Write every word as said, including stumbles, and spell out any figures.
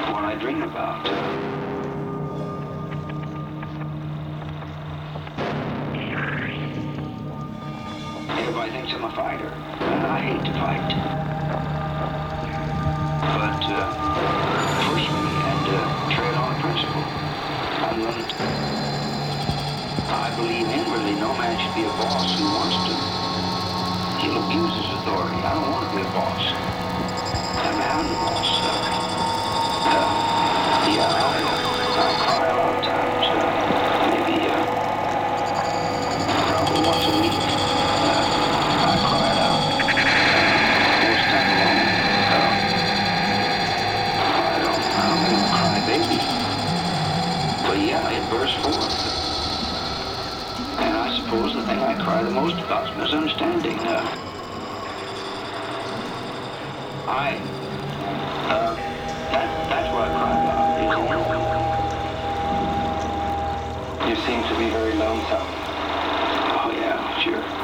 what I dream about. Everybody thinks I'm a fighter, and I hate to fight. But uh, push me and uh, tread on principle. I'm willing to. I believe inwardly no man should be a boss who wants to. He'll abuse his authority. I don't want to be a boss. I'm having a boss. Uh, uh, yeah, I, I cry a lot of times. Uh, maybe uh, probably once a week. Uh, I cry it out. Uh, most time alone. Uh, I don't. I don't think I'm a cry baby. But yeah, it bursts forth. And I suppose the thing I cry the most about is misunderstanding. Uh, I, uh, that, that's what I cry about. You seem to be very lonesome. Oh yeah, sure.